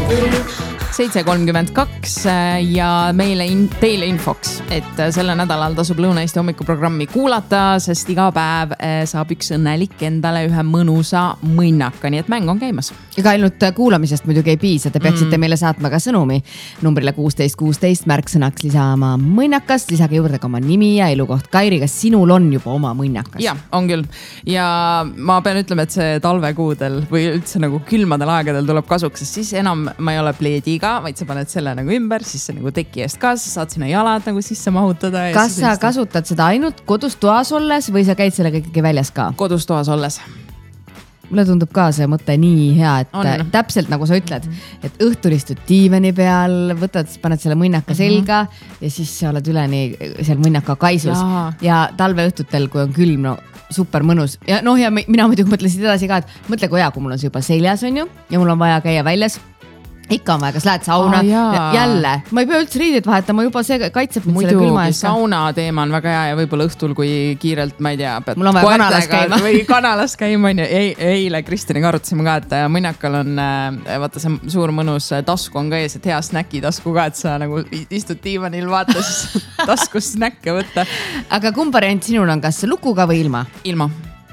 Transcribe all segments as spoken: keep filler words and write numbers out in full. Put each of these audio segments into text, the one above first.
seitse kolmkümmend kaks ja meile in, teile infoks, et selle nädalal tasub Lõuna-Eesti hommikuprogrammi kuulata, sest iga päev saab üks õnnelik endale ühe mõnusa mõnnaka, nii et mäng on käimas. Ega ainult kuulamisest muidugi ei piisa, te peaksite mm. meile saatma ka sõnumi numbrile kuusteist kuusteist märksõnaks lisama mõnnakas, lisage juurde ka oma nimi ja elukoht. Kairi, kas sinul on juba oma mõnnakas? Ja, on küll. Ja ma pean ütlema, et see talvekuudel või üldse nagu külmadel aegadel tuleb kasuks, sest siis enam ma ei ole pleediga, vaid sa paned selle nagu ümber, siis see nagu teki eest ka, sa saad sinna jalad nagu sisse mahutada. Kas sa kasutad seda ainult kodus toas olles või sa käid sellega ikkagi väljas ka? Kodus toas olles. Mulle tundub ka see mõte nii hea, et on. Täpselt nagu sa ütled, et õhtul istud diivani peal, võtad, paned selle mõnnaka selga mm-hmm. ja siis sa oled üleni seal mõnnaka kaisus. Ja, ja talve õhtutel, kui on külm, no super mõnus. Ja noh, ja mina muidugi mõtlesin edasi ka, et mõtle, kui hea, kui mul on see juba seljas on ju ja mul on vaja käia väljas. Ikka on vaja, kas lähed sauna, oh, jälle, ma ei pea üldse riided vahetama, juba see kaitseb mind selle külma eest. Sauna teema on väga hea ja võib-olla õhtul, kui kiirelt, ma ei tea, pead mul on vaja kanalas käima. Või kanalas käima on ju. Eile Kristjaniga arutasime ka, et mõnnakal on, vaata see suur mõnus tasku on ka ees, et hea snäki tasku ka, et sa nagu istud diivanil, vaata siis taskus snäkke võtta. Aga kumb variant sinul on, kas lukuga või ilma? Ilma.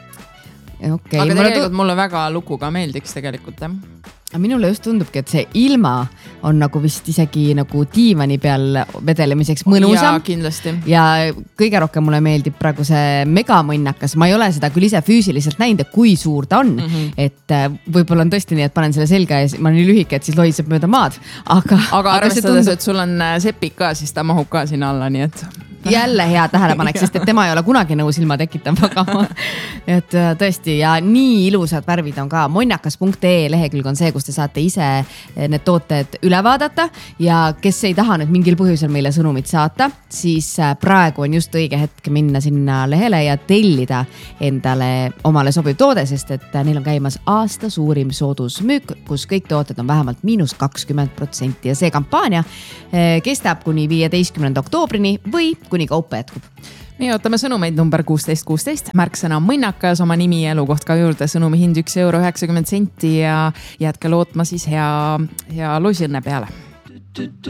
Okay, aga tegelikult mulle väga lukuga meeldiks tegelikult, jah. Minule just tundubki, et see ilma on nagu vist isegi nagu diivani peal vedelemiseks mõnusam. Ja kindlasti. Ja kõige rohkem mulle meeldib praegu see megamõnnakas. Ma ei ole seda küll ise füüsiliselt näinud, kui suur ta on. Mm-hmm. Et võib-olla on tõesti nii, et panen selle selga ja ma olen nii lühike, et siis lohiseb mööda maad. Aga, aga, aga arvestades, tundub... et sul on sepik ka, siis ta mahub ka sinna alla, nii et... Jälle hea tähelepanek, sest et tema ei ole kunagi nõus ilma tekitama. Et tõesti, ja nii ilusad värvid on ka. Monnakas punkt ee lehekülg on see, kus te saate ise need tooted üle vaadata ja kes ei taha nüüd mingil põhjusel meile sõnumit saata, siis praegu on just õige hetk minna sinna lehele ja tellida endale omale sobiv toode, sest et neil on käimas aasta suurim soodusmüük, kus kõik tooted on vähemalt miinus kakskümmend protsenti ja see kampaania kestab kuni viieteistkümnenda oktoobrini või kuni kaupa jätkub. Nii ootame sõnumeid number kuusteist kuusteist, märksõna mõnnakas, oma nimi ja elukoht ka juurde, sõnumi hind üks euro üheksakümmend senti ja jätke lootma siis hea, hea loosiõnne peale.